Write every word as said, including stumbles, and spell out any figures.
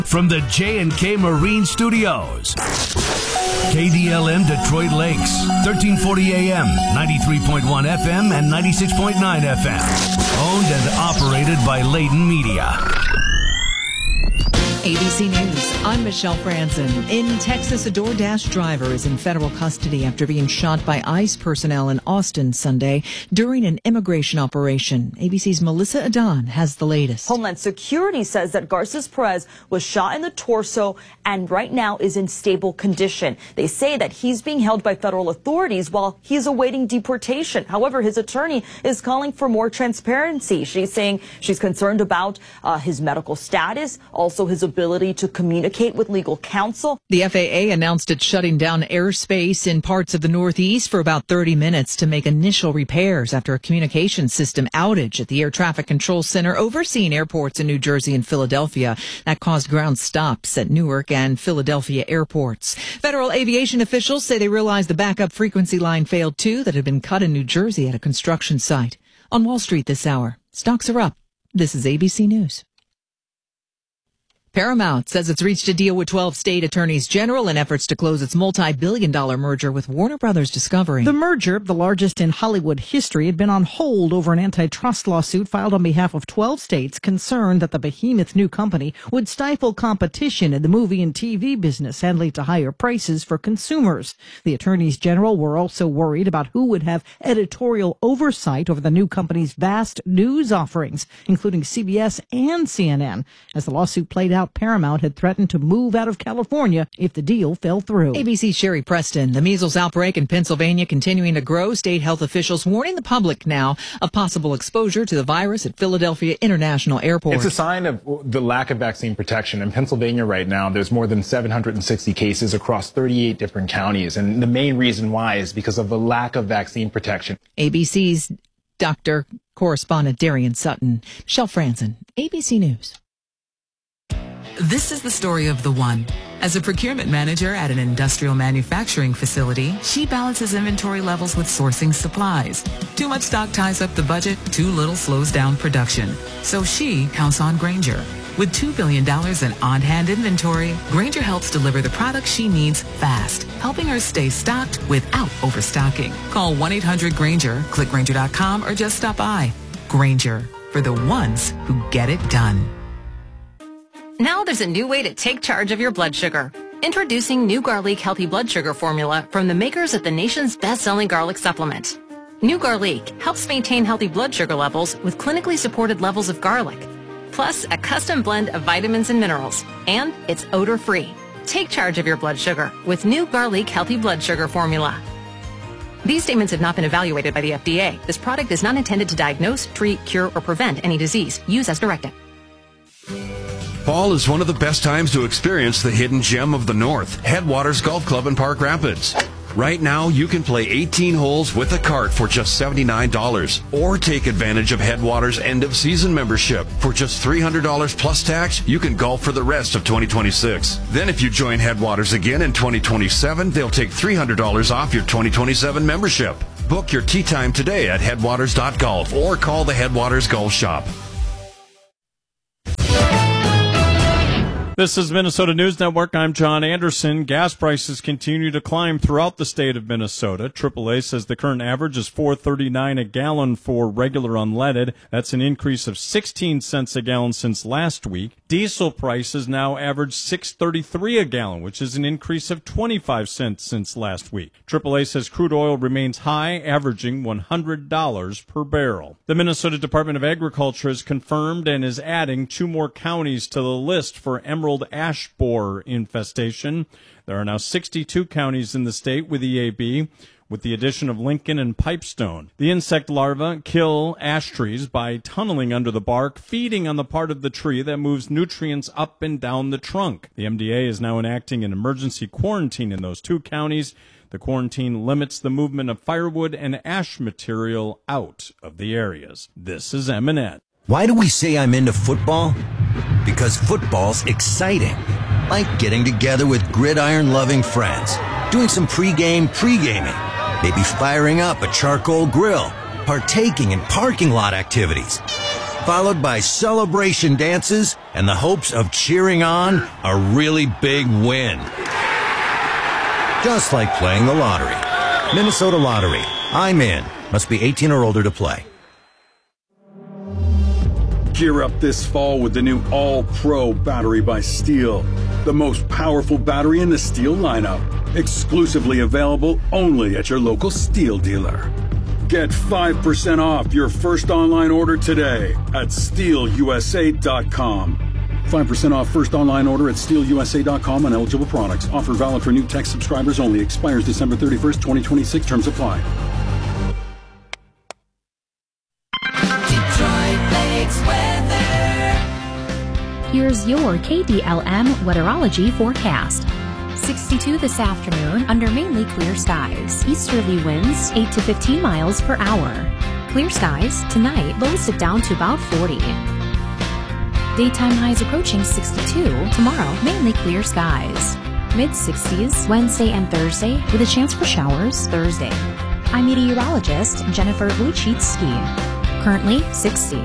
From the J and K Marine Studios. K D L M Detroit Lakes, thirteen forty A M, ninety-three point one F M, and ninety-six point nine F M. Owned and operated by Layton Media. A B C News, I'm Michelle Franzen. In Texas, a DoorDash driver is in federal custody after being shot by ICE personnel in Austin Sunday during an immigration operation. A B C's Melissa Adan has the latest. Homeland Security says that Garces Perez was shot in the torso and right now is in stable condition. They say that he's being held by federal authorities while he's awaiting deportation. However, his attorney is calling for more transparency. She's saying she's concerned about uh, his medical status, also his ability to communicate with legal counsel. The F A A announced it's shutting down airspace in parts of the Northeast for about thirty minutes to make initial repairs after a communication system outage at the Air Traffic Control Center overseeing airports in New Jersey and Philadelphia. That caused ground stops at Newark and Philadelphia airports. Federal aviation officials say they realized the backup frequency line failed too that had been cut in New Jersey at a construction site. On Wall Street this hour, stocks are up. This is A B C News. Paramount says it's reached a deal with twelve state attorneys general in efforts to close its multi-billion dollar merger with Warner Brothers Discovery. The merger, the largest in Hollywood history, had been on hold over an antitrust lawsuit filed on behalf of twelve states concerned that the behemoth new company would stifle competition in the movie and T V business and lead to higher prices for consumers. The attorneys general were also worried about who would have editorial oversight over the new company's vast news offerings, including C B S and C N N. As the lawsuit played out, Paramount had threatened to move out of California if the deal fell through. A B C's Sherry Preston. The measles outbreak in Pennsylvania continuing to grow. State health officials warning the public now of possible exposure to the virus at Philadelphia International Airport. It's a sign of the lack of vaccine protection. In Pennsylvania right now, there's more than seven hundred sixty cases across thirty-eight different counties. And the main reason why is because of the lack of vaccine protection. A B C's doctor correspondent Darian Sutton. Michelle Franzen, A B C News. This is the story of the one. As a procurement manager at an industrial manufacturing facility, she balances inventory levels with sourcing supplies. Too much stock ties up the budget, too little slows down production. So she counts on Grainger. With two billion dollars in on-hand inventory, Grainger helps deliver the products she needs fast, helping her stay stocked without overstocking. Call one eight hundred Grainger, click Grainger dot com, or just stop by. Grainger, for the ones who get it done. Now there's a new way to take charge of your blood sugar. Introducing New Garlic Healthy Blood Sugar Formula from the makers of the nation's best-selling garlic supplement. New Garlic helps maintain healthy blood sugar levels with clinically supported levels of garlic, plus a custom blend of vitamins and minerals, and it's odor-free. Take charge of your blood sugar with New Garlic Healthy Blood Sugar Formula. These statements have not been evaluated by the F D A. This product is not intended to diagnose, treat, cure, or prevent any disease. Use as directed. Fall is one of the best times to experience the hidden gem of the North, Headwaters Golf Club in Park Rapids. Right now, you can play eighteen holes with a cart for just seventy-nine dollars, or take advantage of Headwaters end-of-season membership. For just three hundred dollars plus tax, you can golf for the rest of twenty twenty-six. Then if you join Headwaters again in twenty twenty-seven, they'll take three hundred dollars off your twenty twenty-seven membership. Book your tee time today at headwaters dot golf or call the Headwaters Golf Shop. This is Minnesota News Network. I'm John Anderson. Gas prices continue to climb throughout the state of Minnesota. triple A says the current average is four thirty-nine a gallon for regular unleaded. That's an increase of sixteen cents a gallon since last week. Diesel prices now average six thirty-three a gallon, which is an increase of twenty-five cents since last week. triple A says crude oil remains high, averaging one hundred dollars per barrel. The Minnesota Department of Agriculture has confirmed and is adding two more counties to the list for emerald ash borer infestation. There are now sixty-two counties in the state with E A B, with the addition of Lincoln and Pipestone. The insect larvae kill ash trees by tunneling under the bark, feeding on the part of the tree that moves nutrients up and down the trunk. The M D A is now enacting an emergency quarantine in those two counties. The quarantine limits the movement of firewood and ash material out of the areas. This is Eminette. Why do we say I'm into football? Because football's exciting. Like getting together with gridiron-loving friends, doing some pre-game pre-gaming, maybe firing up a charcoal grill, partaking in parking lot activities. followed by celebration dances and the hopes of cheering on a really big win. Just like playing the lottery. Minnesota Lottery. I'm in. Must be eighteen or older to play. Gear up this fall with the new All-Pro battery by Steel. The most powerful battery in the Steel lineup. Exclusively available only at your local Steel dealer. Get five percent off your first online order today at steel u s a dot com. five percent off first online order at steel u s a dot com on eligible products. Offer valid for new tech subscribers only. Expires December thirty-first, twenty twenty-six. Terms apply. Here's your K D L M weatherology forecast. sixty-two this afternoon under mainly clear skies. Easterly winds eight to fifteen miles per hour. Clear skies tonight, lows dip down to about forty. Daytime highs approaching sixty-two. Tomorrow, mainly clear skies. Mid sixties Wednesday and Thursday with a chance for showers Thursday. I'm meteorologist Jennifer Wojcicki. Currently sixty.